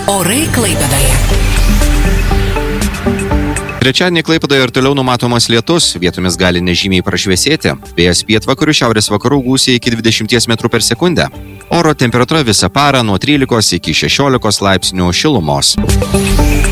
Orai Klaipėdoje. Trečiadienį Klaipėdoje ir toliau numatomas lietus, vietomis gali nežymiai prašviesėti. Vėjas pietvakarių šiaurės vakarų gūsiai iki 20 m/s. Oro temperatūra visą parą nuo 13 iki 16 laipsnių šilumos.